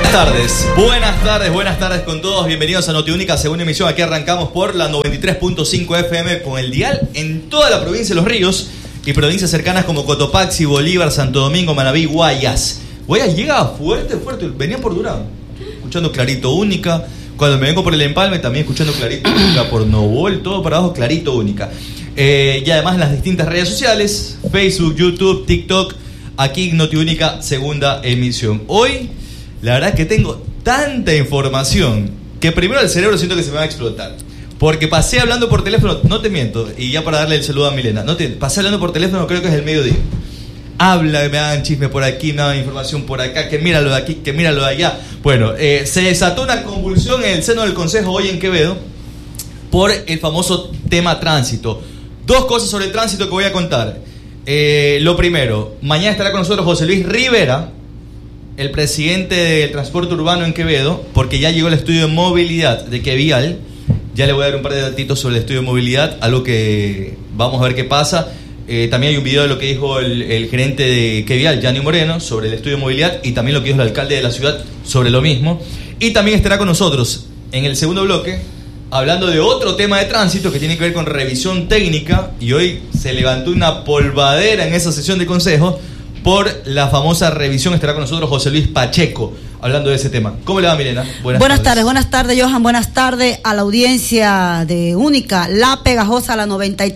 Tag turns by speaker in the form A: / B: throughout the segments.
A: Buenas tardes con todos. Bienvenidos a Notiúnica, segunda emisión. Aquí arrancamos por la 93.5 FM con el dial en toda la provincia de Los Ríos y provincias cercanas como Cotopaxi, Bolívar, Santo Domingo, Manabí, Guayas. Guayas llega fuerte. Venía por Durán, escuchando Clarito Única. Cuando me vengo por el Empalme, también escuchando Clarito Única, por Novol, todo para abajo, Clarito Única. Y además en las distintas redes sociales, Facebook, YouTube, TikTok, aquí Notiúnica, segunda emisión. Hoy, la verdad es que tengo tanta información que primero el cerebro siento que se me va a explotar. Porque pasé hablando por teléfono, no te miento, y ya para darle el saludo a Milena, pasé hablando por teléfono, creo que es el mediodía. Habla, me hagan chisme por aquí, me hagan información por acá, que míralo de aquí, que míralo de allá. Bueno, se desató una convulsión en el seno del Consejo hoy en Quevedo por el famoso tema tránsito. Dos cosas sobre el tránsito que voy a contar. Lo primero, mañana estará con nosotros José Luis Rivera, el presidente del transporte urbano en Quevedo, porque ya llegó el estudio de movilidad de Quevial. Ya le voy a dar un par de datitos sobre el estudio de movilidad, algo que vamos a ver qué pasa. También hay un video de lo que dijo el gerente de Quevial, Gianni Moreno, sobre el estudio de movilidad, y también lo que dijo el alcalde de la ciudad sobre lo mismo. Y también estará con nosotros en el segundo bloque, hablando de otro tema de tránsito que tiene que ver con revisión técnica, y hoy se levantó una polvadera en esa sesión de consejo por la famosa revisión. Estará con nosotros José Luis Pacheco hablando de ese tema. ¿Cómo le va, Milena? Buenas tardes, Johan. Buenas tardes a la audiencia de Única, La Pegajosa, la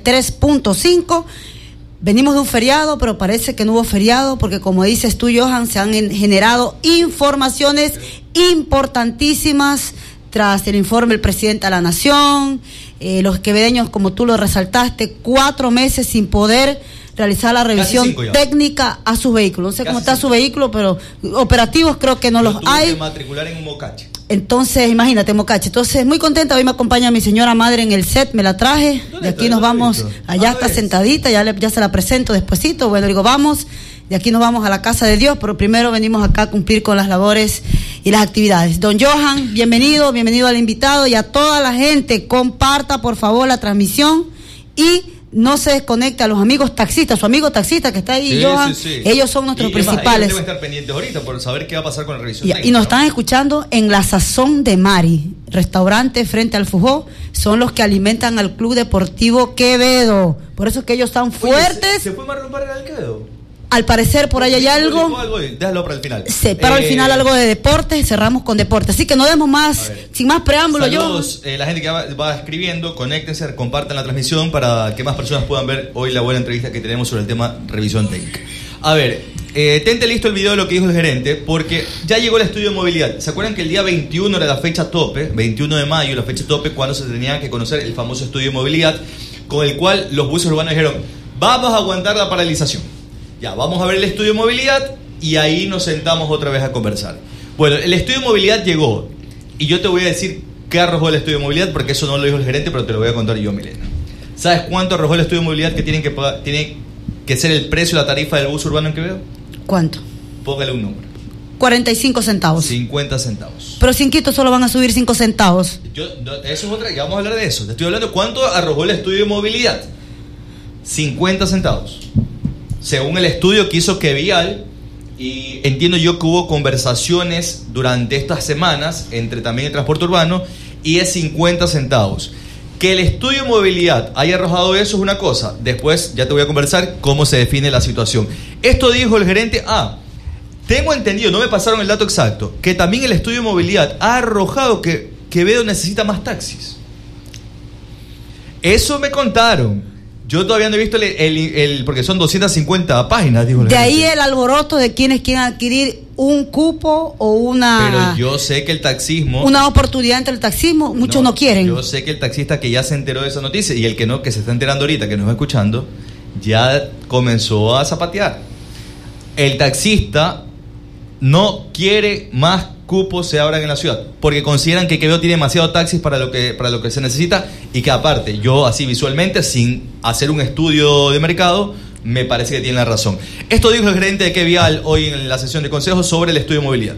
A: 93.5. Venimos de un feriado, pero parece que no hubo feriado, porque como dices tú, Johan, se han generado informaciones importantísimas tras el informe del presidente de la Nación. Los quevedeños, como tú lo resaltaste, 4 meses sin poder realizar la revisión técnica a sus vehículos. No sé cómo está su vehículo, pero operativos creo que no los hay. Tuve que matricular en un Mocache. Entonces, imagínate, Mocache. Entonces, muy contenta. Hoy me acompaña mi señora madre en el set, me la traje. De aquí nos vamos, allá está sentadita, ya se la presento despuesito. Bueno, digo, vamos, de aquí nos vamos a la casa de Dios, pero primero venimos acá a cumplir con las labores y las actividades. Don Johan, bienvenido al invitado y a toda la gente. Comparta, por favor, la transmisión y no se desconecte a los amigos taxistas, su amigo taxista que está ahí, Johan, ellos son nuestros principales. Ellos deben estar pendientes ahorita por saber qué va a pasar con la revisión técnica. Y nos están escuchando en La Sazón de Mari, restaurante frente al Fujó, son los que alimentan al Club Deportivo Quevedo, por eso es que ellos están fuertes. ¿Se fue Marlon Vargas al Quevedo? Al parecer por ahí hay algo. Déjalo para el final. Para el final algo de deporte, cerramos con deporte. Así que no demos más, sin más preámbulo. Saludos, la gente que va escribiendo, conéctense, compartan la transmisión para que más personas puedan ver hoy la buena entrevista que tenemos sobre el tema revisión técnica. A ver, tente listo el video de lo que dijo el gerente, porque ya llegó el estudio de movilidad. ¿Se acuerdan que el día 21 era la fecha tope? 21 de mayo, la fecha tope, cuando se tenía que conocer el famoso estudio de movilidad, con el cual los buses urbanos dijeron, vamos a aguantar la paralización. Ya, vamos a ver el estudio de movilidad y ahí nos sentamos otra vez a conversar. Bueno, el estudio de movilidad llegó y yo te voy a decir qué arrojó el estudio de movilidad, porque eso no lo dijo el gerente, pero te lo voy a contar yo, Milena. ¿Sabes cuánto arrojó el estudio de movilidad que tiene que ser el precio de la tarifa del bus urbano en Quevedo? ¿Cuánto? Póngale un número. 45 centavos. 50 centavos. Pero sin Quito solo van a subir 5 centavos. Eso es otra, ya vamos a hablar de eso. Te estoy hablando de cuánto arrojó el estudio de movilidad. 50 centavos. Según el estudio que hizo Quevial, y entiendo yo que hubo conversaciones durante estas semanas entre también el transporte urbano, y es 50 centavos. Que el estudio de movilidad haya arrojado eso es una cosa. Después ya te voy a conversar cómo se define la situación. Esto dijo el gerente. Tengo entendido, no me pasaron el dato exacto, que también el estudio de movilidad ha arrojado que Quevedo necesita más taxis. Eso me contaron. Yo todavía no he visto porque son 250 páginas, dijo el gerente. De ahí el alboroto de quienes quieren adquirir un cupo o una... Pero yo sé que el taxismo... Una oportunidad entre el taxismo, muchos no quieren. Yo sé que el taxista que ya se enteró de esa noticia y el que no, que se está enterando ahorita, que nos va escuchando, ya comenzó a zapatear. El taxista no quiere más cupos se abran en la ciudad, porque consideran que Quevedo tiene demasiados taxis para lo que se necesita, y que aparte, yo así visualmente, sin hacer un estudio de mercado, me parece que tiene la razón. Esto dijo el gerente de Quevial hoy en la sesión de consejo sobre el estudio de movilidad.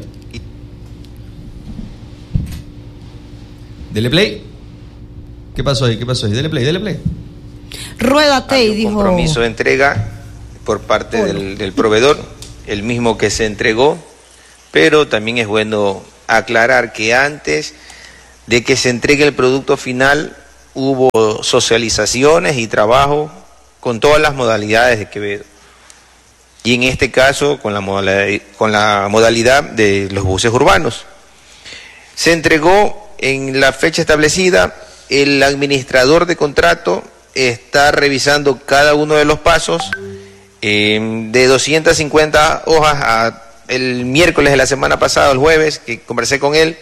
A: Dele play. ¿Qué pasó ahí? Dele play.
B: Ruédate, y dijo... compromiso de entrega por parte del proveedor, el mismo que se entregó
C: pero también es bueno aclarar que antes de que se entregue el producto final hubo socializaciones y trabajo con todas las modalidades de Quevedo. Y en este caso con la modalidad de los buses urbanos. Se entregó en la fecha establecida, el administrador de contrato está revisando cada uno de los pasos, de 250 hojas el miércoles de la semana pasada, el jueves, que conversé con él,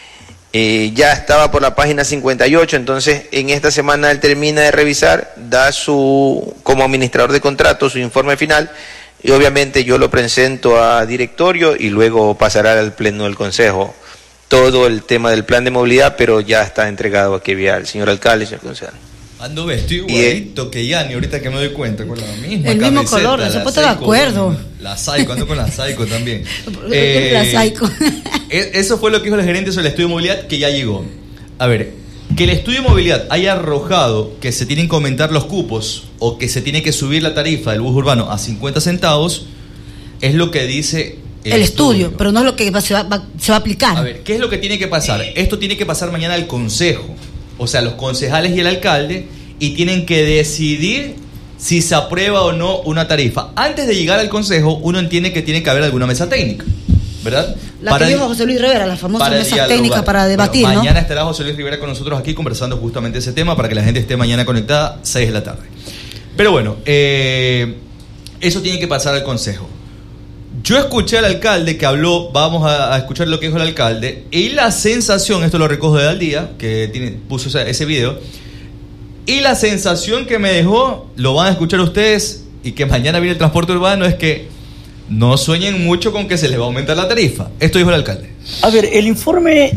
C: ya estaba por la página 58, entonces en esta semana él termina de revisar, da como administrador de contrato su informe final, y obviamente yo lo presento a directorio y luego pasará al pleno del consejo todo el tema del plan de movilidad, pero ya está entregado aquí al señor alcalde, señor concejal.
A: Ando vestido igualito que Yanni, ahorita que me doy cuenta, con la misma
B: el
A: camiseta,
B: mismo color, no se puede de acuerdo.
A: La Saico, ando con la Saico también.
B: La Saico.
A: Eso fue lo que dijo el gerente sobre el estudio de movilidad, que ya llegó. A ver, que el estudio de movilidad haya arrojado que se tienen que aumentar los cupos o que se tiene que subir la tarifa del bus urbano a 50 centavos, es lo que dice el estudio, pero no es lo que se va a aplicar. A ver, ¿qué es lo que tiene que pasar? Esto tiene que pasar mañana al consejo, o sea, los concejales y el alcalde, y tienen que decidir si se aprueba o no una tarifa. Antes de llegar al consejo, uno entiende que tiene que haber alguna mesa técnica, ¿verdad?
B: La que dijo José Luis Rivera, la famosa mesa técnica para debatir,
A: bueno, mañana estará José Luis Rivera con nosotros aquí conversando justamente ese tema para que la gente esté mañana conectada 6 de la tarde. Pero bueno, eso tiene que pasar al consejo. Yo escuché al alcalde que habló, vamos a escuchar lo que dijo el alcalde, y la sensación, esto lo recojo de Al Día, que puso ese video, y la sensación que me dejó, lo van a escuchar ustedes, y que mañana viene el transporte urbano, es que no sueñen mucho con que se les va a aumentar la tarifa. Esto dijo el alcalde.
D: A ver, el informe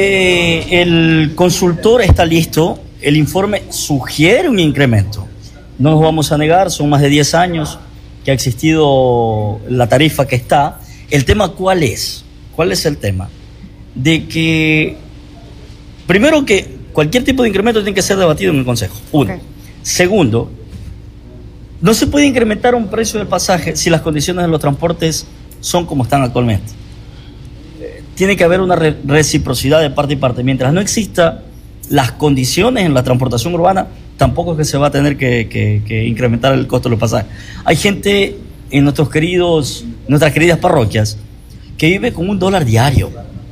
D: del consultor está listo, el informe sugiere un incremento. No nos vamos a negar, son más de 10 años que ha existido la tarifa que está. El tema, ¿cuál es? ¿Cuál es el tema? De que, primero, que cualquier tipo de incremento tiene que ser debatido en el Consejo. Uno. Okay. Segundo, no se puede incrementar un precio del pasaje si las condiciones de los transportes son como están actualmente. Tiene que haber una reciprocidad de parte y parte. Mientras no exista las condiciones en la transportación urbana, tampoco es que se va a tener que incrementar el costo de los pasajes. Hay gente en nuestras queridas parroquias que vive con $1 diario.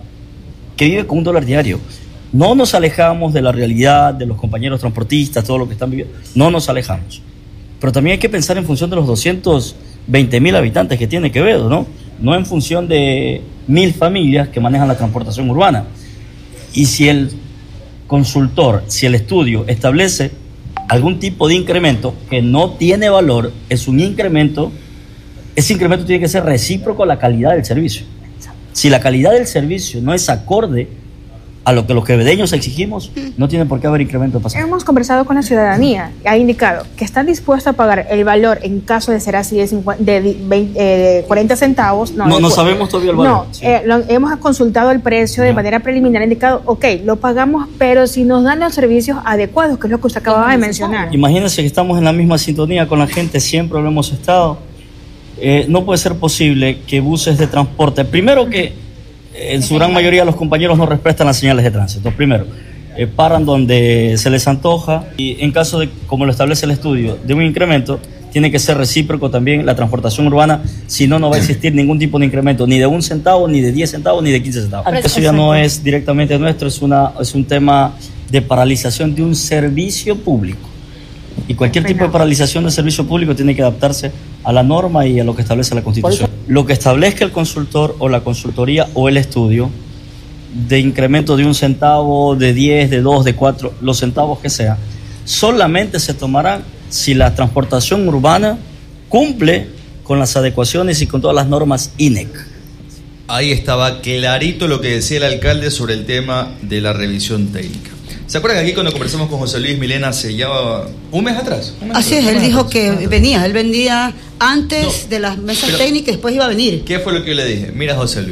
D: No nos alejamos de la realidad de los compañeros transportistas, todo lo que están viviendo. No nos alejamos. Pero también hay que pensar en función de los 220.000 habitantes que tiene Quevedo, ¿no? No en función de 1.000 familias que manejan la transportación urbana. Y si el consultor, si el estudio establece algún tipo de incremento que no tiene valor, es un incremento, ese incremento tiene que ser recíproco a la calidad del servicio. Si la calidad del servicio no es acorde a lo que los quevedeños exigimos, no tiene por qué haber incremento de pasajes.
E: Hemos conversado con la ciudadanía, ha indicado que están dispuestos a pagar el valor en caso de ser así de 40 centavos.
D: No sabemos todavía el valor.
E: No, sí. Hemos consultado el precio de manera preliminar, ha indicado, ok, lo pagamos, pero si nos dan los servicios adecuados, que es lo que usted acababa de mencionar.
D: Imagínense que estamos en la misma sintonía con la gente, siempre lo hemos estado. No puede ser posible que buses de transporte, primero que en su gran mayoría los compañeros no respetan las señales de tránsito. Primero, paran donde se les antoja, y en caso de, como lo establece el estudio, de un incremento, tiene que ser recíproco también la transportación urbana, si no, no va a existir ningún tipo de incremento, ni de 1 centavo, ni de 10 centavos, ni de 15 centavos. Eso ya no es directamente nuestro, es un tema de paralización de un servicio público. Y cualquier tipo de paralización del servicio público tiene que adaptarse a la norma y a lo que establece la Constitución. Lo que establezca el consultor o la consultoría o el estudio de incremento de 1 centavo, de 10, de 2, de 4, los centavos que sea, solamente se tomarán si la transportación urbana cumple con las adecuaciones y con todas las normas INEC.
A: Ahí estaba clarito lo que decía el alcalde sobre el tema de la revisión técnica. ¿Se acuerdan aquí cuando conversamos con José Luis Milena hace ya un mes atrás?
B: Así es, él dijo que venía, él vendía antes de las mesas técnicas y después iba a venir.
A: ¿Qué fue lo que yo le dije? Mira, José Luis,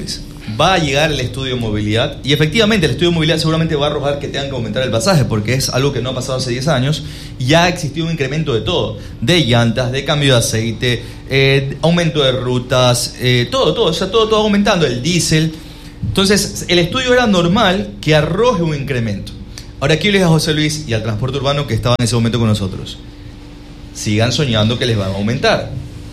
A: va a llegar el estudio de movilidad y efectivamente el estudio de movilidad seguramente va a arrojar que tengan que aumentar el pasaje porque es algo que no ha pasado hace 10 años. Ya ha existido un incremento de todo, de llantas, de cambio de aceite, aumento de rutas, todo, o sea, todo aumentando, el diésel. Entonces el estudio era normal que arroje un incremento. Ahora aquí le digo a José Luis y al transporte urbano que estaba en ese momento con nosotros, sigan soñando que les van a aumentar.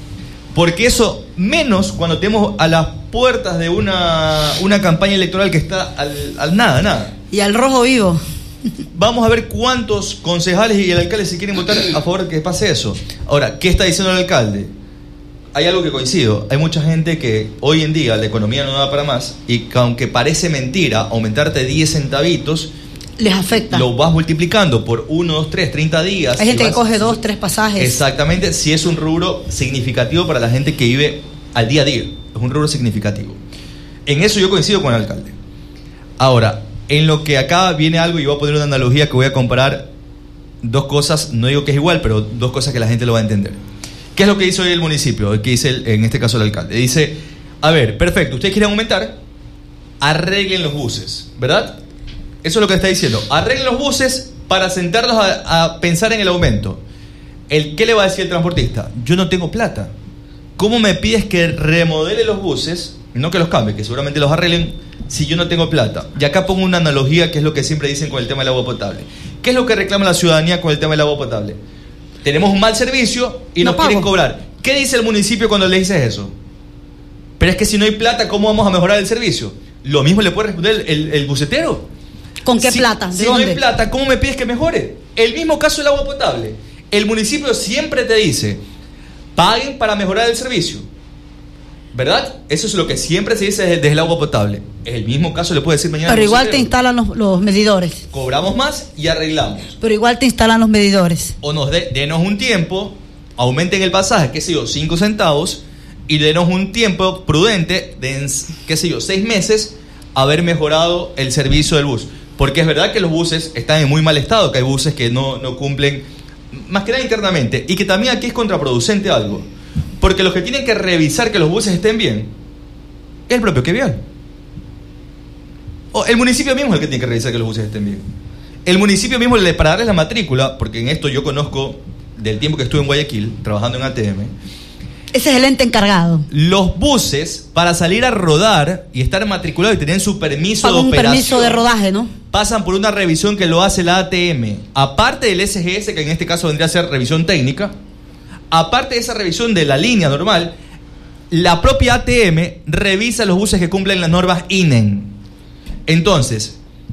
A: Porque eso, menos cuando tenemos a las puertas de una campaña electoral que está al nada.
B: Y al rojo vivo.
A: Vamos a ver cuántos concejales y el alcalde se quieren votar a favor de que pase eso. Ahora, ¿qué está diciendo el alcalde? Hay algo que coincido. Hay mucha gente que hoy en día la economía no da para más y que aunque parece mentira, aumentarte 10 centavitos...
B: les afecta.
A: Lo vas multiplicando por 1, 2, 3, 30 días.
B: Hay gente que coge 2, 3 pasajes.
A: Exactamente, sí es un rubro significativo para la gente que vive al día a día. Es un rubro significativo. En eso yo coincido con el alcalde. Ahora, en lo que acá viene algo, y voy a poner una analogía que voy a comparar dos cosas, no digo que es igual, pero dos cosas que la gente lo va a entender. ¿Qué es lo que hizo hoy el municipio? ¿Qué dice en este caso el alcalde? Dice, a ver, perfecto, ustedes quieren aumentar, arreglen los buses, ¿verdad? Eso es lo que está diciendo. Arreglen los buses para sentarlos a pensar en el aumento. ¿Qué le va a decir el transportista? Yo no tengo plata. ¿Cómo me pides que remodele los buses? No que los cambie, que seguramente los arreglen si yo no tengo plata. Y acá pongo una analogía que es lo que siempre dicen con el tema del agua potable. ¿Qué es lo que reclama la ciudadanía con el tema del agua potable? Tenemos un mal servicio y nos quieren cobrar. ¿Qué dice el municipio cuando le dices eso? Pero es que si no hay plata, ¿cómo vamos a mejorar el servicio? Lo mismo le puede responder el bucetero.
B: ¿Con qué plata? ¿De
A: si
B: dónde?
A: No hay plata, ¿cómo me pides que mejore? El mismo caso del agua potable. El municipio siempre te dice, paguen para mejorar el servicio. ¿Verdad? Eso es lo que siempre se dice desde el agua potable. El mismo caso le puede decir mañana.
B: Pero igual te instalan los medidores.
A: Cobramos más y arreglamos.
B: Pero igual te instalan los medidores.
A: O denos un tiempo, aumenten el pasaje, qué sé yo, 5 centavos, y denos un tiempo prudente de, qué sé yo, 6 meses, haber mejorado el servicio del bus. Porque es verdad que los buses están en muy mal estado, que hay buses que no cumplen, más que nada internamente, y que también aquí es contraproducente algo. Porque los que tienen que revisar que los buses estén bien es el propio Quevial. O el municipio mismo es el que tiene que revisar que los buses estén bien. El municipio mismo, para darles la matrícula, porque en esto yo conozco del tiempo que estuve en Guayaquil, trabajando en ATM.
B: Ese es el ente encargado.
A: Los buses, para salir a rodar y estar matriculados y tener su permiso de operación,
B: un permiso de rodaje, ¿no?
A: Pasan por una revisión que lo hace la ATM. Aparte del SGS, que en este caso vendría a ser revisión técnica, aparte de esa revisión de la línea normal, la propia ATM revisa los buses que cumplen las normas INEN. Entonces,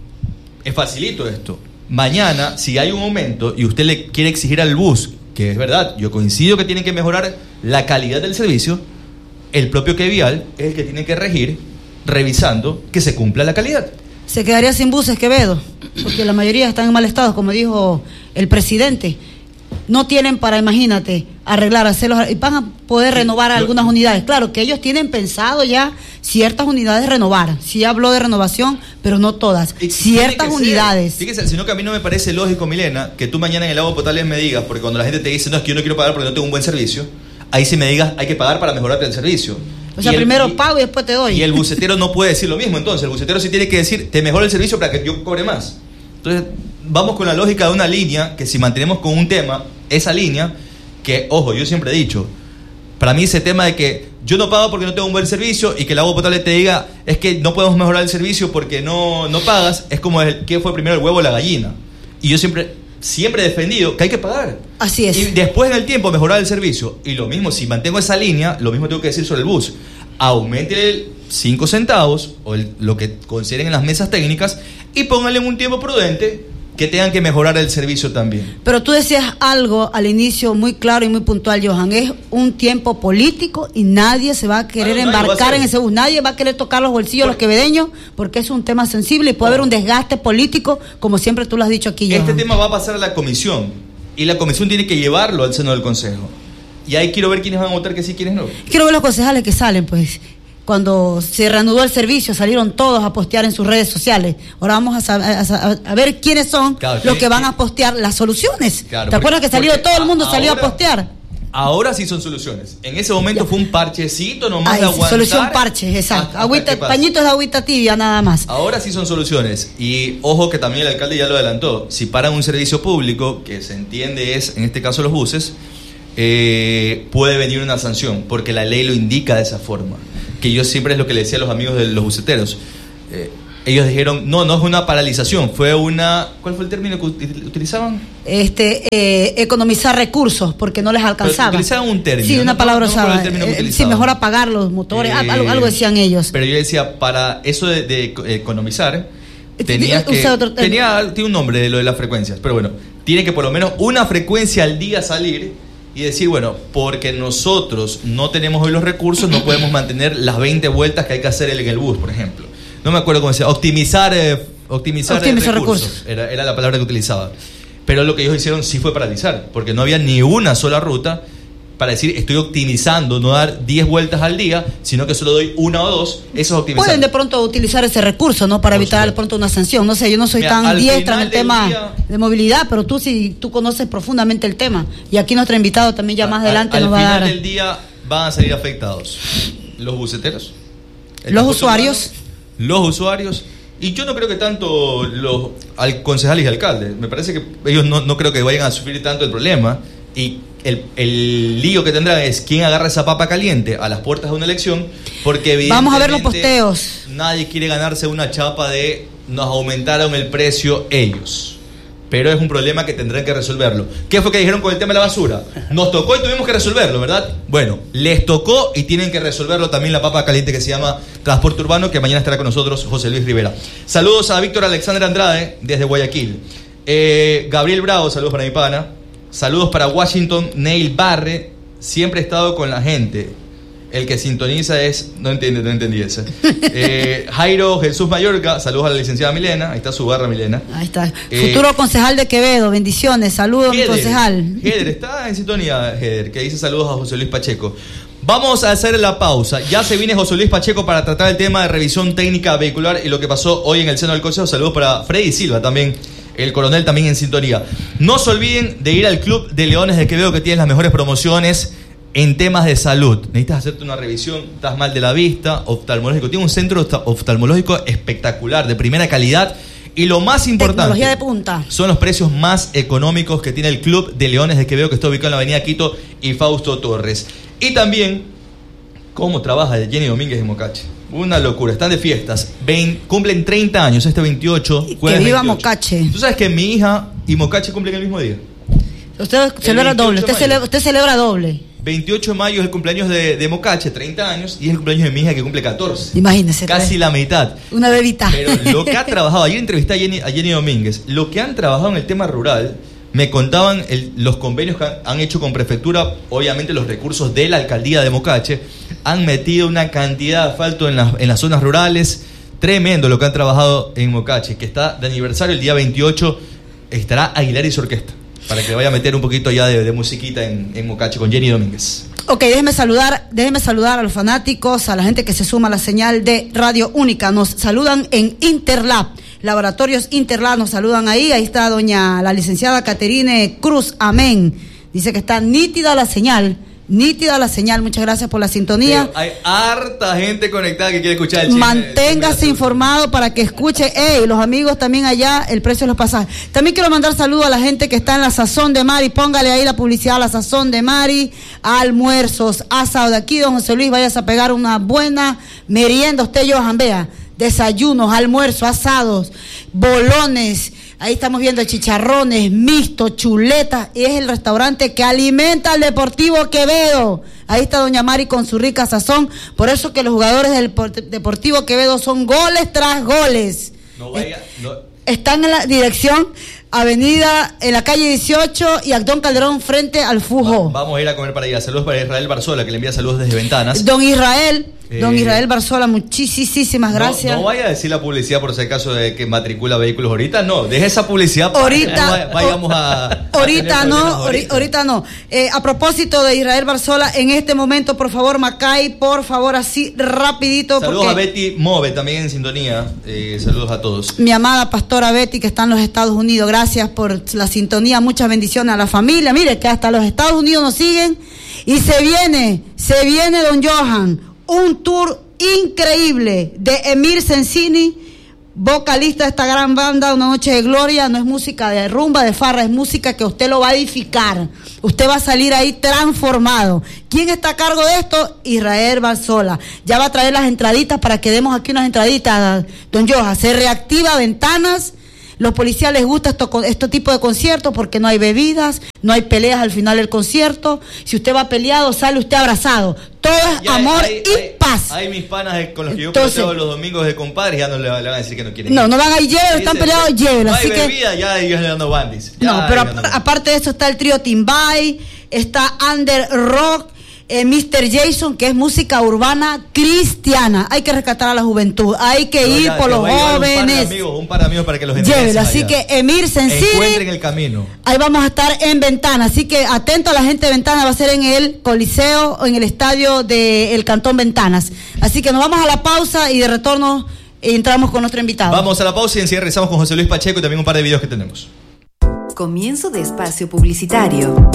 A: es facilito esto. Mañana, si hay un aumento y usted le quiere exigir al bus, que es verdad, yo coincido que tienen que mejorar la calidad del servicio, el propio Quevial es el que tiene que regir revisando que se cumpla la calidad.
B: Se quedaría sin buses, Quevedo, porque la mayoría están en mal estado, como dijo el presidente. No tienen para, imagínate, arreglar, hacerlos, y van a poder renovar algunas unidades. Claro que ellos tienen pensado ya ciertas unidades renovar. Sí habló de renovación, pero no todas. Ciertas unidades.
A: Fíjese, sino que a mí no me parece lógico, Milena, que tú mañana en el agua potable me digas, porque cuando la gente te dice, no, es que yo no quiero pagar porque no tengo un buen servicio, ahí sí me digas, hay que pagar para mejorarte el servicio.
B: O sea, primero pago y después te doy.
A: Y el bucetero no puede decir lo mismo, entonces el bucetero sí tiene que decir, te mejoro el servicio para que yo cobre más. Entonces, vamos con la lógica de una línea, que si mantenemos con un tema, esa línea, que, ojo, yo siempre he dicho, para mí ese tema de que yo no pago porque no tengo un buen servicio y que el agua potable te diga, es que no podemos mejorar el servicio porque no pagas, es como ¿qué fue primero, el huevo o la gallina? Y yo siempre he defendido que hay que pagar.
B: Así es.
A: Y después en el tiempo mejorar el servicio. Y lo mismo, si mantengo esa línea, lo mismo tengo que decir sobre el bus. Aumente 5 centavos, o lo que consideren en las mesas técnicas, y pónganle en un tiempo prudente que tengan que mejorar el servicio también.
B: Pero tú decías algo al inicio muy claro y muy puntual, Johan, es un tiempo político y nadie se va a querer embarcar en ese bus, nadie va a querer tocar los bolsillos de los quevedeños porque es un tema sensible y puede haber un desgaste político, como siempre tú lo has dicho aquí, Johan.
A: Este tema va a pasar a la comisión y la comisión tiene que llevarlo al seno del consejo. Y ahí quiero ver quiénes van a votar que sí, quiénes no.
B: Quiero ver los concejales que salen, pues. Cuando se reanudó el servicio, salieron todos a postear en sus redes sociales. Ahora vamos a ver quiénes son los que van a postear las soluciones. Claro, ¿te acuerdas que todo el mundo salió a postear?
A: Ahora sí son soluciones. En ese momento fue un parchecito nomás de aguantar.
B: Solución parches, exacto. Agüita, pañitos de agüita tibia nada más.
A: Ahora sí son soluciones. Y ojo que también el alcalde ya lo adelantó. Si paran un servicio público, que se entiende es, en este caso los buses, puede venir una sanción, porque la ley lo indica de esa forma. Que yo siempre es lo que le decía a los amigos de los buceteros. Ellos dijeron, no es una paralización, fue una... ¿Cuál fue el término que utilizaban?
B: Economizar recursos, porque no les alcanzaba.
A: Pero utilizaban un término.
B: Sí, una palabra usada.
A: Sí,
B: mejor apagar los motores, algo decían ellos.
A: Pero yo decía, para eso de economizar, tiene un nombre de lo de las frecuencias, pero bueno, tiene que por lo menos una frecuencia al día salir y decir, bueno, porque nosotros no tenemos hoy los recursos, no podemos mantener las 20 vueltas que hay que hacer en el bus, por ejemplo. No me acuerdo cómo decía, optimizar recursos. Era la palabra que utilizaba. Pero lo que ellos hicieron sí fue paralizar, porque no había ni una sola ruta para decir, estoy optimizando, no dar 10 vueltas al día, sino que solo doy 1 o 2, eso es optimizar.
B: Pueden de pronto utilizar ese recurso, ¿no? Para evitar de pronto una sanción. No sé, yo no soy tan diestra en el tema de movilidad, pero tú conoces profundamente el tema. Y aquí nuestro invitado también ya más adelante nos va a dar...
A: Al final del día van a salir afectados los buceteros,
B: los usuarios...
A: Los usuarios, y yo no creo que tanto los concejales y alcaldes, me parece que ellos no creo que vayan a sufrir tanto el problema, y el lío que tendrán es quién agarra esa papa caliente a las puertas de una elección, porque evidentemente
B: vamos a ver los posteos.
A: Nadie quiere ganarse una chapa de nos aumentaron el precio ellos. Pero es un problema que tendrán que resolverlo. ¿Qué fue que dijeron con el tema de la basura? Nos tocó y tuvimos que resolverlo, ¿verdad? Bueno, les tocó y tienen que resolverlo también la papa caliente que se llama transporte urbano, que mañana estará con nosotros José Luis Rivera. Saludos a Víctor Alexander Andrade desde Guayaquil. Gabriel Bravo, saludos para mi pana. Saludos para Washington Neil Barre. Siempre he estado con la gente. El que sintoniza es... No entendí ese. Jairo Jesús Mayorga, saludos a la licenciada Milena. Ahí está su barra, Milena.
B: Ahí está. Futuro concejal de Quevedo, bendiciones. Saludos, mi concejal.
A: Heder, está en sintonía, Heder, que dice saludos a José Luis Pacheco. Vamos a hacer la pausa. Ya se viene José Luis Pacheco para tratar el tema de revisión técnica vehicular y lo que pasó hoy en el seno del Consejo. Saludos para Freddy Silva también. El coronel también en sintonía. No se olviden de ir al Club de Leones de Quevedo, que tiene las mejores promociones en temas de salud. Necesitas hacerte una revisión, estás mal de la vista, oftalmológico. Tiene un centro oftalmológico espectacular, de primera calidad. Y lo más importante,
B: tecnología de punta,
A: son los precios más económicos que tiene el Club de Leones de Quevedo, que está ubicado en la avenida Quito y Fausto Torres. Y también, cómo trabaja Jenny Domínguez en Mocache. Una locura, están de fiestas. Cumplen 30 años este 28.
B: Que viva Mocache.
A: ¿Tú sabes que mi hija y Mocache cumplen el mismo día?
B: Usted celebra doble, usted celebra doble.
A: 28 de mayo es el cumpleaños de Mocache, 30 años, y es el cumpleaños de mi hija que cumple 14.
B: Imagínese.
A: Casi la mitad.
B: Una bebita.
A: Pero lo que ha trabajado, ayer entrevisté a Jenny Domínguez, lo que han trabajado en el tema rural, me contaban los convenios que han hecho con prefectura, obviamente los recursos de la alcaldía de Mocache, han metido una cantidad de asfalto en las zonas rurales, tremendo lo que han trabajado en Mocache, que está de aniversario el día 28, estará Aguilar y su orquesta, para que vaya a meter un poquito ya de musiquita en Mocache con Jenny Domínguez.
B: Ok, déjeme saludar a los fanáticos, a la gente que se suma a la señal de Radio Única. Nos saludan en Interlab, Laboratorios Interlab, nos saludan ahí. Ahí está la licenciada Caterine Cruz, amén. Dice que está nítida la señal. Muchas gracias por la sintonía.
A: Pero hay harta gente conectada que quiere escuchar el chisme.
B: Manténgase informado para que escuche. Los amigos también allá, el precio de los pasajes. También quiero mandar saludos a la gente que está en la Sazón de Mari. Póngale ahí la publicidad a la Sazón de Mari. Almuerzos, asado. De aquí, don José Luis, vayas a pegar una buena merienda. Usted, Johan, vea. Desayunos, almuerzos, asados, bolones. Ahí estamos viendo chicharrones, mixtos, chuletas. Y es el restaurante que alimenta al Deportivo Quevedo. Ahí está doña Mari con su rica sazón. Por eso que los jugadores del Deportivo Quevedo son goles tras goles. Están en la dirección Avenida, en la calle 18 y Actón Calderón frente al Fujo.
A: Vamos a ir a comer para allá. Saludos para Israel Barzola, que le envía saludos desde Ventanas.
B: Don Israel Barzola, muchísimas gracias.
A: No vaya a decir la publicidad por si acaso de que matricula vehículos ahorita, no, deje esa publicidad
B: para que
A: vayamos a
B: ahorita no. A propósito de Israel Barzola, en este momento, por favor, Macay, por favor, así rapidito.
A: Saludos a Betty Move, también en sintonía. Saludos a todos.
B: Mi amada pastora Betty, que está en los Estados Unidos, gracias por la sintonía, muchas bendiciones a la familia. Mire que hasta los Estados Unidos nos siguen Y se viene, don Johan, un tour increíble de Emir Sensini, vocalista de esta gran banda, Una Noche de Gloria. No es música de rumba, de farra, es música que usted lo va a edificar. Usted va a salir ahí transformado. ¿Quién está a cargo de esto? Israel Barzola. Ya va a traer las entraditas para que demos aquí unas entraditas, don Johan. Se reactiva Ventanas. Los policías les gusta este tipo de conciertos porque no hay bebidas, no hay peleas al final del concierto. Si usted va peleado, sale usted abrazado. Todo es amor y paz.
A: Hay mis panas con los que yo paseo los domingos de compadres, ya no le van a decir que no quieren.
B: No van a ir, llévelo, están peleados, llévelo.
A: No hay bebida, ya ellos le dando bandis.
B: No, pero aparte de eso está el trío Timbay, está Under Rock, Mr. Jason, que es música urbana cristiana. Hay que rescatar a la juventud, hay que ir por los jóvenes.
A: Un par de amigos para que los
B: llévelo, así que Emir Sensini,
A: encuentren el camino.
B: Ahí vamos a estar en Ventana, así que atento a la gente de Ventana, va a ser en el Coliseo, en el estadio del Cantón Ventanas. Así que nos vamos a la pausa y de retorno entramos con nuestro invitado.
A: Vamos a la pausa y enseguida regresamos con José Luis Pacheco y también un par de videos que tenemos.
F: Comienzo de espacio publicitario.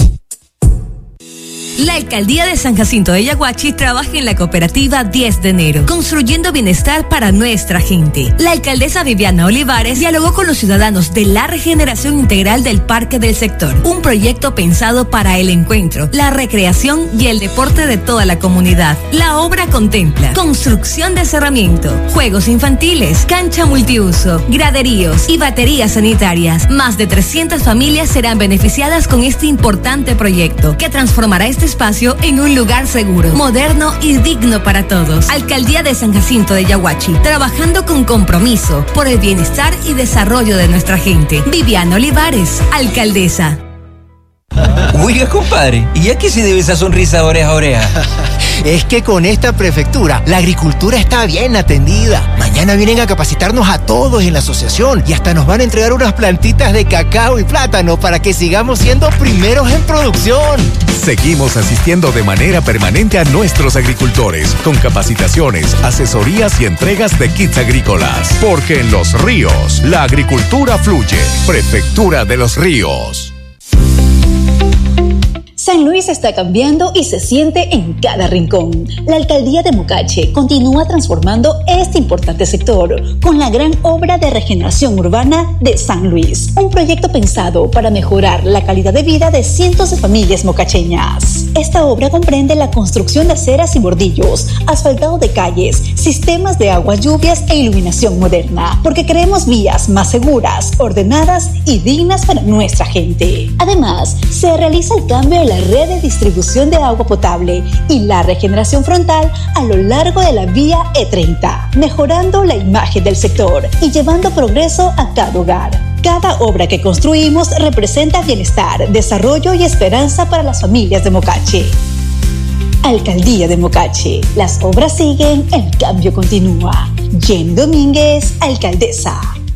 F: La Alcaldía de San Jacinto de Yaguachi trabaja en la cooperativa 10 de enero, construyendo bienestar para nuestra gente. La alcaldesa Viviana Olivares dialogó con los ciudadanos de la regeneración integral del Parque del Sector, un proyecto pensado para el encuentro, la recreación y el deporte de toda la comunidad. La obra contempla construcción de cerramiento, juegos infantiles, cancha multiuso, graderíos y baterías sanitarias. Más de 300 familias serán beneficiadas con este importante proyecto, que transformará este espacio en un lugar seguro, moderno y digno para todos. Alcaldía de San Jacinto de Yaguachi, trabajando con compromiso por el bienestar y desarrollo de nuestra gente. Viviana Olivares, alcaldesa.
G: Oiga, compadre, ¿y a qué se debe esa sonrisa de oreja a oreja?
H: Es que con esta prefectura, la agricultura está bien atendida. Mañana vienen a capacitarnos a todos en la asociación y hasta nos van a entregar unas plantitas de cacao y plátano para que sigamos siendo primeros en producción.
I: Seguimos asistiendo de manera permanente a nuestros agricultores con capacitaciones, asesorías y entregas de kits agrícolas. Porque en Los Ríos, la agricultura fluye. Prefectura de Los Ríos.
J: San Luis está cambiando y se siente en cada rincón. La alcaldía de Mocache continúa transformando este importante sector con la gran obra de regeneración urbana de San Luis, un proyecto pensado para mejorar la calidad de vida de cientos de familias mocacheñas. Esta obra comprende la construcción de aceras y bordillos, asfaltado de calles, sistemas de aguas lluvias e iluminación moderna, porque queremos vías más seguras, ordenadas y dignas para nuestra gente. Además, se realiza el cambio de la red de distribución de agua potable y la regeneración frontal a lo largo de la vía E30, mejorando la imagen del sector y llevando progreso a cada hogar. Cada obra que construimos representa bienestar, desarrollo y esperanza para las familias de Mocache. Alcaldía de Mocache, las obras siguen, el cambio continúa. Jenny Domínguez, alcaldesa.